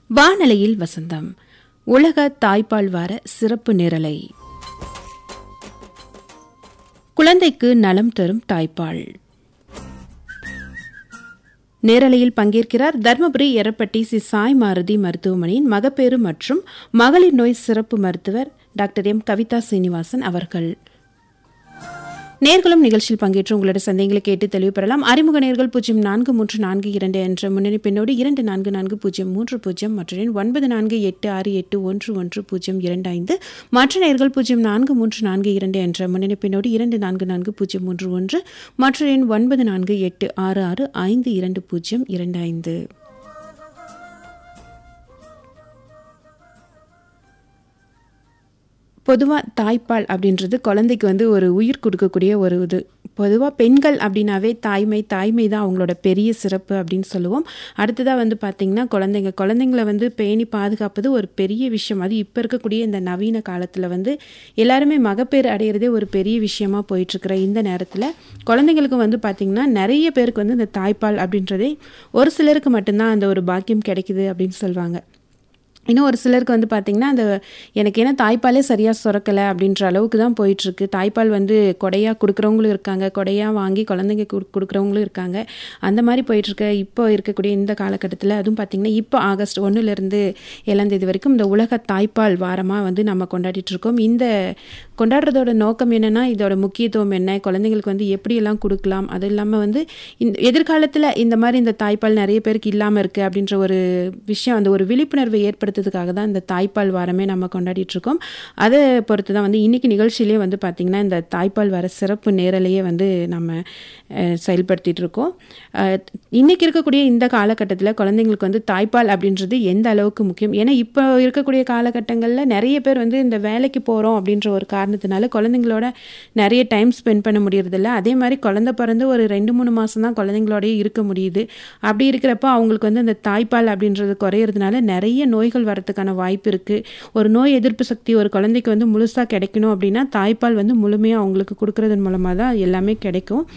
வானலையில் வசந்தம் உலக தாய்ப்பால் வார சிறப்பு நேரலை. குழந்தைக்கு நலம் தரும் தாய்ப்பால் நேரலையில் பங்கேற்கிறார் தர்மபுரி எரப்பட்டி சி சாய் மாருதி மருத்துவமனையின் மகப்பேறு மற்றும் மகளிர் நோய் சிறப்பு மருத்துவர் டாக்டர் எம் கவிதா சீனிவாசன் அவர்கள். நேர்களும் நிகழ்ச்சியில் பங்கேற்று உங்களோட சந்தேகங்களை கேட்டு தெளிவு பெறலாம். அறிமுக நேர்கள் 043442 என்ற முன்னணி பின்னோடு 244030 மற்றும் 9486811025 மற்ற நேர்கள் 043442 என்ற முன்னணி பின்னோடு 244031 மற்றும் 9486652025. பொதுவாக தாய்ப்பால் அப்படின்றது குழந்தைக்கு ஒரு உயிர் கொடுக்கக்கூடிய ஒரு இது. பொதுவாக பெண்கள் அப்படின்னாவே தாய்மை தான் அவங்களோட பெரிய சிறப்பு அப்படின்னு சொல்லுவோம். அடுத்ததாக பார்த்திங்கன்னா குழந்தைங்களை பேணி பாதுகாப்பது ஒரு பெரிய விஷயம். அது இப்போ இருக்கக்கூடிய இந்த நவீன காலத்தில் எல்லாருமே மகப்பேறு அடையிறதே ஒரு பெரிய விஷயமா போயிட்டுருக்கிற இந்த நேரத்தில் குழந்தைங்களுக்கு பார்த்திங்கன்னா நிறைய பேருக்கு இந்த தாய்ப்பால் அப்படின்றதே ஒரு சிலருக்கு மட்டும்தான் அந்த ஒரு பாக்கியம் கிடைக்குது அப்படின்னு சொல்லுவாங்க. இன்னும் ஒரு சிலருக்கு பார்த்திங்கன்னா எனக்கு ஏன்னா தாய்ப்பாலே சரியாக சுரக்கலை அப்படின்ற அளவுக்கு தான் போயிட்டுருக்கு. தாய்ப்பால் கொடையாக கொடுக்குறவங்களும் இருக்காங்க, கொடையாக வாங்கி குழந்தைங்க கொடுக்குறவங்களும் இருக்காங்க. அந்த மாதிரி போயிட்டுருக்க இப்போ இருக்கக்கூடிய இந்த காலகட்டத்தில் அதுவும் பார்த்திங்கன்னா இப்போ ஆகஸ்ட் 1 7 வரைக்கும் இந்த உலக தாய்ப்பால் வாரமாக நம்ம கொண்டாடிட்டுருக்கோம். இந்த கொண்டாடுறதோட நோக்கம் என்னென்னா, இதோட முக்கியத்துவம் என்ன, குழந்தைங்களுக்கு எப்படியெல்லாம் கொடுக்கலாம், அது இல்லாமல் எதிர்காலத்தில் இந்த மாதிரி இந்த தாய்ப்பால் நிறைய பேருக்கு இல்லாமல் இருக்குது அப்படின்ற ஒரு விஷயம் ஒரு விழிப்புணர்வை ஏற்படுத்துறதுக்காக தான் இந்த தாய்ப்பால் வாரமே நம்ம கொண்டாடிட்டுருக்கோம். அதை பொறுத்து தான் இன்றைக்கி நிகழ்ச்சியிலே பார்த்திங்கன்னா இந்த தாய்ப்பால் வார சிறப்பு நேரலையே நம்ம செயல்படுத்திகிட்டு இருக்கோம். இன்றைக்கி இருக்கக்கூடிய இந்த காலகட்டத்தில் குழந்தைங்களுக்கு தாய்ப்பால் அப்படின்றது எந்த அளவுக்கு முக்கியம். ஏன்னா இப்போ இருக்கக்கூடிய காலகட்டங்களில் நிறைய பேர் இந்த வேலைக்கு போகிறோம் அப்படின்ற ஒரு காரணத்தினால குழந்தைங்களோட நிறைய டைம் ஸ்பெண்ட் பண்ண முடியறதில்ல. அதே மாதிரி குழந்தை பிறந்து ஒரு 2-3 மாதம் தான் குழந்தைங்களோடய இருக்க முடியுது. அப்படி இருக்கிறப்ப அவங்களுக்கு அந்த தாய்ப்பால் அப்படின்றது குறையிறதுனால நிறைய நோய்கள் வரதுக்கான வாய்ப்பு இருக்குது. ஒரு நோய் எதிர்ப்பு சக்தி ஒரு குழந்தைக்கு முழுசாக கிடைக்கணும் அப்படின்னா தாய்ப்பால் முழுமையாக அவங்களுக்கு கொடுக்கறதன் மூலமாக தான் எல்லாமே கிடைக்கும்.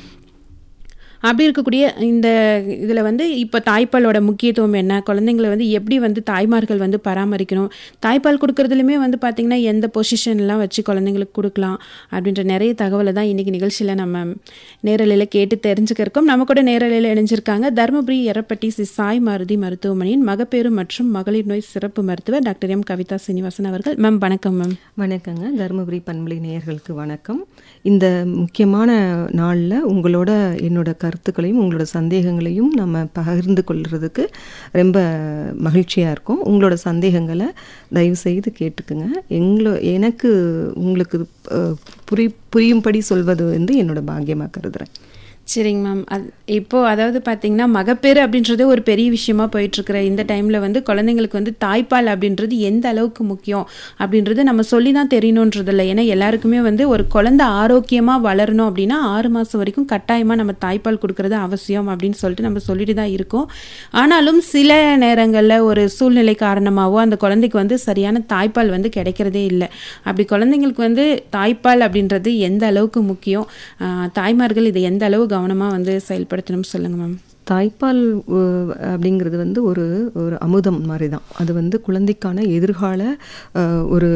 அப்படி இருக்கக்கூடிய இந்த இதில் இப்போ தாய்ப்பாலோட முக்கியத்துவம் என்ன, குழந்தைங்களை எப்படி தாய்மார்கள் பராமரிக்கணும், தாய்ப்பால் கொடுக்குறதுலையுமே பார்த்திங்கன்னா எந்த பொசிஷன்லாம் வச்சு குழந்தைங்களுக்கு கொடுக்கலாம் அப்படின்ற நிறைய தகவலை தான் இன்றைக்கி நிகழ்ச்சியில் நம்ம நேரலையில் கேட்டு தெரிஞ்சுக்கிறோம். நம்ம கூட நேரலையில் இணைஞ்சிருக்காங்க தர்மபுரி எரப்பட்டி சி சாய் மாருதி மருத்துவமனையின் மகப்பேறு மற்றும் மகளிர் நோய் சிறப்பு மருத்துவர் டாக்டர் எம் கவிதா சீனிவாசன் அவர்கள். மேம் வணக்கம். மேம் வணக்கங்க. தர்மபுரி பண்பலை நேயர்களுக்கு வணக்கம். இந்த முக்கியமான நாளில் உங்களோட என்னோட கருத்துக்களையும் உங்களோட சந்தேகங்களையும் நம்ம பகிர்ந்து கொள்கிறதுக்கு ரொம்ப மகிழ்ச்சியாக இருக்கும். உங்களோட சந்தேகங்களை தயவுசெய்து கேட்டுக்குங்க. எனக்கு உங்களுக்கு புரியும்படி சொல்வது என்னோட பாக்கியமாக கருதுகிறேன். சரிங்க மேம். இப்போது பார்த்திங்கன்னா மகப்பேறு அப்படின்றது ஒரு பெரிய விஷயமா போயிட்டுருக்கிற இந்த டைமில் குழந்தைங்களுக்கு தாய்ப்பால் அப்படின்றது எந்த அளவுக்கு முக்கியம் அப்படின்றது நம்ம சொல்லி தான் தெரியணுன்றதில்லை. ஏன்னா எல்லாருக்குமே ஒரு குழந்தை ஆரோக்கியமாக வளரணும் அப்படின்னா 6 மாதம் வரைக்கும் கட்டாயமாக நம்ம தாய்ப்பால் கொடுக்கறது அவசியம் அப்படின்னு சொல்லிட்டு நம்ம சொல்லிட்டு தான் இருக்கோம். ஆனாலும் சில நேரங்களில் ஒரு சூழ்நிலை காரணமாகவோ அந்த குழந்தைக்கு சரியான தாய்ப்பால் கிடைக்கிறதே இல்லை. அப்படி குழந்தைங்களுக்கு தாய்ப்பால் அப்படின்றது எந்த அளவுக்கு முக்கியம், தாய்மார்கள் இதை எந்த அளவு கவனமாக செயல்படுத்தணும் சொல்லுங்க மேம். தாய்ப்பால் அப்படிங்கிறது ஒரு அமுதம் மாதிரி தான். அது குழந்தைக்கான எதிர்கால ஒரு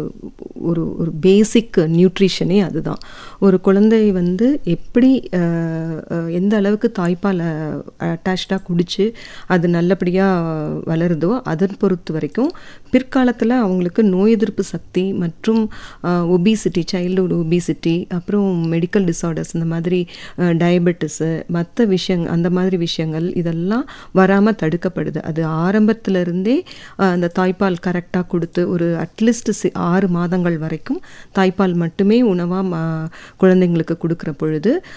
ஒரு ஒரு பேசிக் நியூட்ரிஷனே அதுதான். ஒரு குழந்தை எப்படி எந்த அளவுக்கு தாய்ப்பால் அட்டாச்சாக குடித்து அது நல்லபடியாக வளருதோ அதன் பொறுத்த வரைக்கும் பிற்காலத்தில் அவங்களுக்கு நோய் எதிர்ப்பு சக்தி மற்றும் ஒபிசிட்டி, சைல்டுஹுட் ஒபிசிட்டி, அப்புறம் மெடிக்கல் டிஸார்டர்ஸ், இந்த மாதிரி டயபெட்டிஸு, மற்ற விஷயங்கள், அந்த மாதிரி விஷயங்கள் இதெல்லாம் வராமல் தடுக்கப்படுது. அது ஆரம்பத்திலிருந்தே அந்த தாய்ப்பால் கரெக்டாக கொடுத்து ஒரு அட்லீஸ்ட் 6 மாதங்கள் வரைக்கும் தாய்ப்பால் மட்டுமே உணவாக குழந்தைங்களுக்கு கொடுக்குற பொழுது